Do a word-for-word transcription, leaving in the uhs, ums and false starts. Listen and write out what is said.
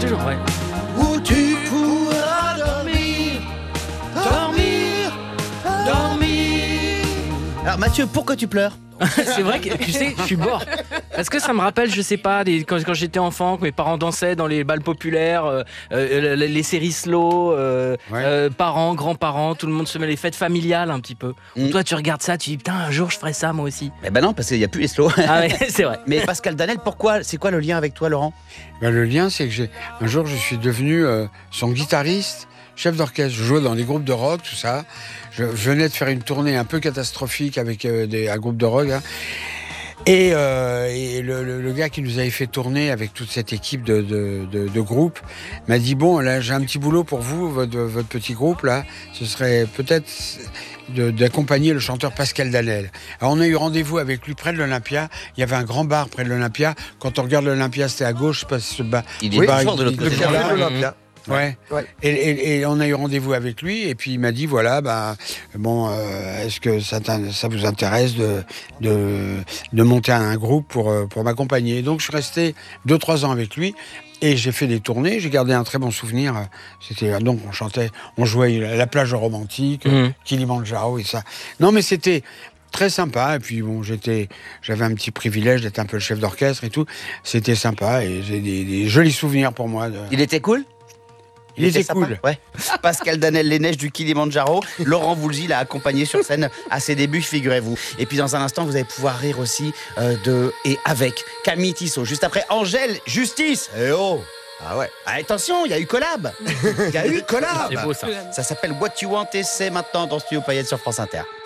toujours, ouais. Où tu pourras dormir, dormir, dormir. Alors Mathieu, pourquoi tu pleures ? C'est vrai que tu sais, je suis mort. Parce que ça me rappelle, je sais pas, des, quand, quand j'étais enfant, que mes parents dansaient dans les balles populaires, euh, euh, les, les séries slow, euh, Ouais. euh, parents, grands-parents, tout le monde se met les fêtes familiales un petit peu. Mm. Où toi, tu regardes ça, tu dis putain, un jour je ferai ça moi aussi. Eh ben non, parce qu'il n'y a plus les slow. Ah ouais, c'est vrai. Mais Pascal Danel, pourquoi ? C'est quoi le lien avec toi, Laurent ? Ben, le lien, c'est que j'ai un jour, je suis devenu euh, son guitariste, chef d'orchestre. Je jouais dans des groupes de rock, tout ça. Je, je venais de faire une tournée un peu catastrophique avec euh, des, un groupe de rock. Hein. Et, euh, et le, le, le gars qui nous avait fait tourner avec toute cette équipe de, de, de, de groupe m'a dit, bon, là, j'ai un petit boulot pour vous, votre, votre petit groupe, là. Ce serait peut-être de- d'accompagner le chanteur Pascal Danel. Alors, on a eu rendez-vous avec lui près de l'Olympia. Il y avait un grand bar près de l'Olympia. Quand on regarde l'Olympia, c'était à gauche, je sais pas si ce bar. Il ce est bar, toujours de il- l'autre il- côté. il- Le café de il- l'Olympia. Ouais. Ouais. Et, et- et on a eu rendez-vous avec lui et puis il m'a dit voilà bah bon euh, est-ce que ça, t'in- ça vous intéresse de, de de monter un groupe pour euh, pour m'accompagner. Donc je suis resté deux trois ans avec lui. Et j'ai fait des tournées, j'ai gardé un très bon souvenir. C'était donc on chantait, on jouait à la plage romantique, Mhm. Kilimanjaro et ça. Non mais c'était très sympa. Et puis bon, j'étais, j'avais un petit privilège d'être un peu le chef d'orchestre et tout. C'était sympa et j'ai des, des jolis souvenirs pour moi. De... Il était cool ? Il était sympa cool. Ouais. Pascal Danel, les neiges du Kilimanjaro. Laurent Voulzy l'a accompagné sur scène à ses débuts, figurez-vous. Et puis dans un instant, vous allez pouvoir rire aussi euh, de et avec Camille Tissot. Juste après, Angèle Justice. Eh oh. Ah ouais. Ah, attention, il y a eu collab. Il y a eu collab. C'est beau ça. Ça s'appelle What You Want et c'est maintenant dans Studio Payette sur France Inter.